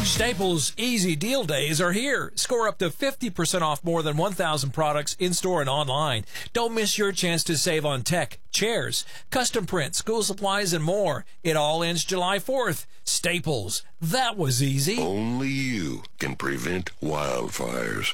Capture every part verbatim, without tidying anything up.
Staples Easy Deal Days are here. Score up to fifty percent off more than one thousand products in-store and online. Don't miss your chance to save on tech, chairs, custom print, school supplies, and more. It all ends July fourth. Staples. That was easy. Only you can prevent wildfires.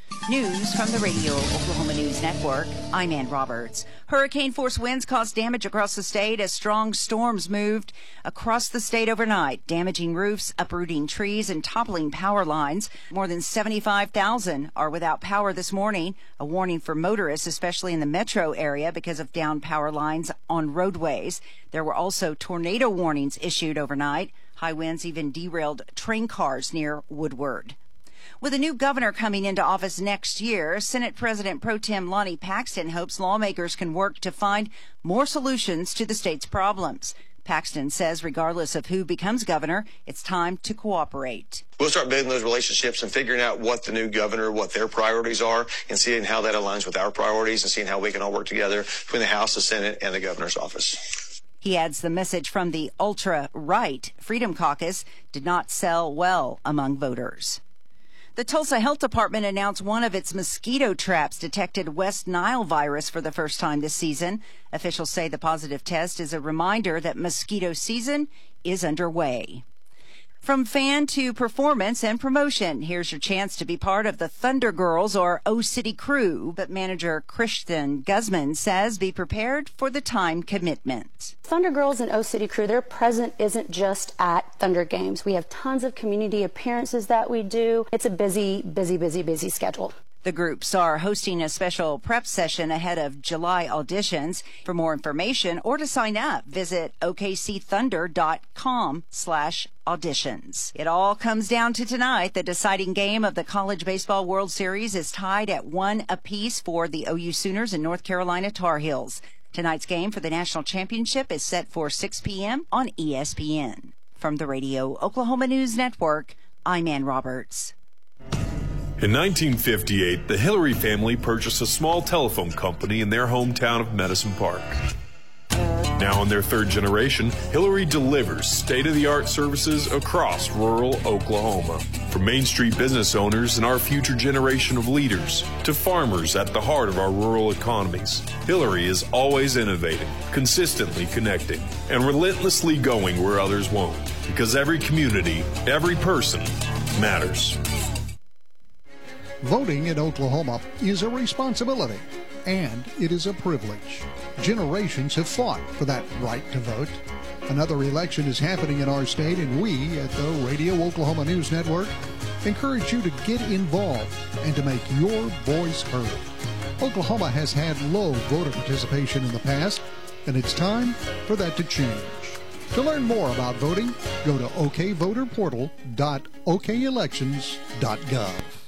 News from the Radio Oklahoma News Network. I'm Ann Roberts. Hurricane-force winds caused damage across the state as strong storms moved across the state overnight, damaging roofs, uprooting trees, and toppling power lines. More than seventy-five thousand are without power this morning, a warning for motorists, especially in the metro area, because of downed power lines on roadways. There were also tornado warnings issued overnight. High winds even derailed train cars near Woodward. With a new governor coming into office next year, Senate President Pro Tem Lonnie Paxton hopes lawmakers can work to find more solutions to the state's problems. Paxton says regardless of who becomes governor, it's time to cooperate. We'll start building those relationships and figuring out what the new governor, what their priorities are, and seeing how that aligns with our priorities and seeing how we can all work together between the House, the Senate, and the governor's office. He adds the message from the ultra-right Freedom Caucus did not sell well among voters. The Tulsa Health Department announced one of its mosquito traps detected West Nile virus for the first time this season. Officials say the positive test is a reminder that mosquito season is underway. From fan to performance and promotion, here's your chance to be part of the Thunder Girls or O-City crew. But manager Christian Guzman says be prepared for the time commitment. Thunder Girls and O-City crew, their present isn't just at Thunder Games. We have tons of community appearances that we do. It's a busy, busy, busy, busy schedule. The groups are hosting a special prep session ahead of July auditions. For more information or to sign up, visit O K C thunder dot com slash auditions. It all comes down to tonight. The deciding game of the College Baseball World Series is tied at one apiece for the O U Sooners and North Carolina Tar Heels. Tonight's game for the national championship is set for six p.m. on E S P N. From the Radio Oklahoma News Network, I'm Ann Roberts. In nineteen fifty-eight, the Hillary family purchased a small telephone company in their hometown of Medicine Park. Now in their third generation, Hillary delivers state-of-the-art services across rural Oklahoma. From Main Street business owners and our future generation of leaders to farmers at the heart of our rural economies, Hillary is always innovating, consistently connecting, and relentlessly going where others won't. Because every community, every person matters. Voting in Oklahoma is a responsibility, and it is a privilege. Generations have fought for that right to vote. Another election is happening in our state, and we at the Radio Oklahoma News Network encourage you to get involved and to make your voice heard. Oklahoma has had low voter participation in the past, and it's time for that to change. To learn more about voting, go to o k voter portal dot o k elections dot gov.